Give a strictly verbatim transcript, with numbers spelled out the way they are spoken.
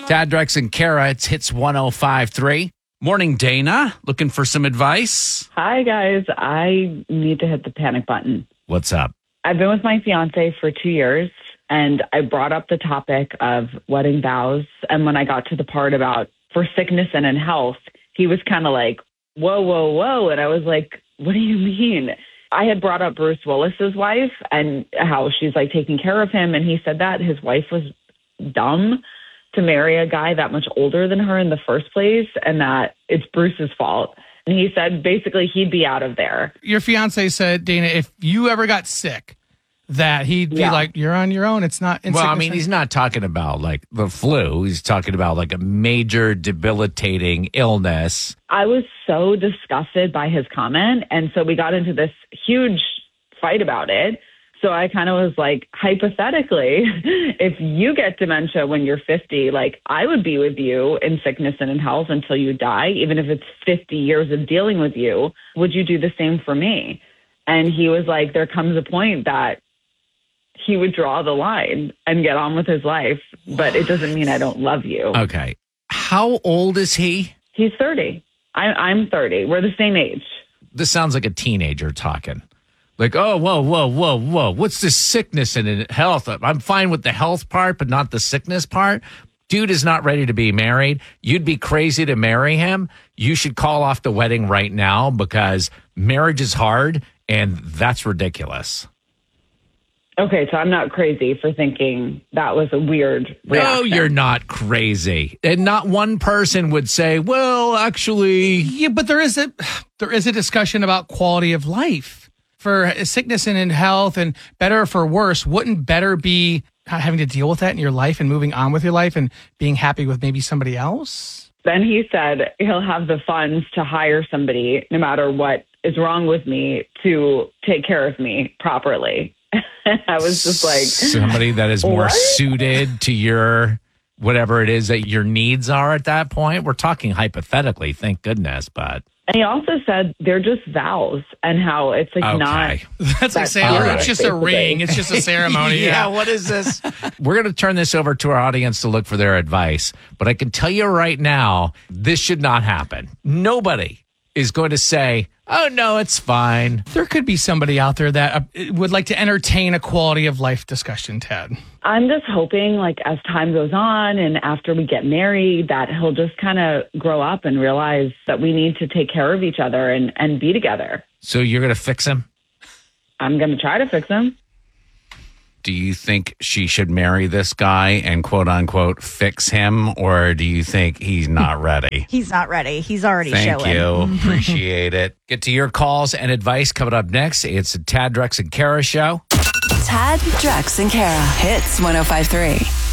Tad, Drex, and Kara, it's Hits one oh five point three. Morning, Dana. Looking for some advice? Hi, guys. I need to hit the panic button. What's up? I've been with my fiance for two years, and I brought up the topic of wedding vows. And when I got to the part about for sickness and in health, he was kind of like, whoa, whoa, whoa. And I was like, what do you mean? I had brought up Bruce Willis's wife and how she's like taking care of him. And he said that his wife was dumb to marry a guy that much older than her in the first place, and that it's Bruce's fault. And he said basically he'd be out of there. Your fiance said, Dana, if you ever got sick, that he'd be Yeah. like, you're on your own. It's not. Well, I mean, he's not talking about like the flu. He's talking about like a major debilitating illness. I was so disgusted by his comment. And so we got into this huge fight about it. So I kind of was like, hypothetically, if you get dementia when you're fifty, like I would be with you in sickness and in health until you die, even if it's fifty years of dealing with you. Would you do the same for me? And he was like, there comes a point that he would draw the line and get on with his life, but it doesn't mean I don't love you. Okay. How old is he? He's thirty. I, I'm thirty. We're the same age. This sounds like a teenager talking. Like, oh, whoa, whoa, whoa, whoa. What's this sickness and health? I'm fine with the health part, but not the sickness part. Dude is not ready to be married. You'd be crazy to marry him. You should call off the wedding right now because marriage is hard and that's ridiculous. Okay, so I'm not crazy for thinking that was a weird reaction. No, you're not crazy. And not one person would say, well, actually. Yeah, but there is a there is a discussion about quality of life. For sickness and in health and better or for worse, wouldn't better be having to deal with that in your life and moving on with your life and being happy with maybe somebody else? Then he said he'll have the funds to hire somebody, no matter what is wrong with me, to take care of me properly. I was just like, somebody that is more what? suited to your whatever it is that your needs are at that point. We're talking hypothetically, thank goodness, but. And he also said they're just vows and how it's like Okay. not. That's like That's saying all it's right, just a basically. ring. It's just a ceremony. yeah, yeah. what is this? We're going to turn this over to our audience to look for their advice. But I can tell you right now, this should not happen. Nobody is going to say, oh, no, it's fine. There could be somebody out there that uh, would like to entertain a quality of life discussion, Ted. I'm just hoping, like, as time goes on and after we get married, that he'll just kind of grow up and realize that we need to take care of each other and, and be together. So you're going to fix him? I'm going to try to fix him. Do you think she should marry this guy and quote unquote fix him? Or do you think he's not ready? He's not ready. He's already Thank showing. you. Appreciate it. Get to your calls and advice coming up next. It's a Tad, Drex, and Kara show. Tad, Drex, and Kara. Hits one oh five point three.